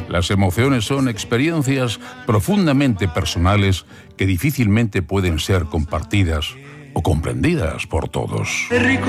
Las emociones son experiencias profundamente personales que difícilmente pueden ser compartidas o comprendidas por todos.